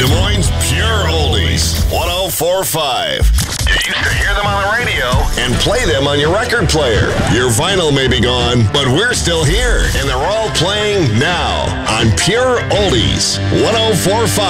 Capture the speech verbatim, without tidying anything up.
Des Moines Pure Oldies, one oh four point five. You used to hear them on the radio and play them on your record player. Your vinyl may be gone, but we're still here, and they're all playing now on Pure Oldies, one oh four point five.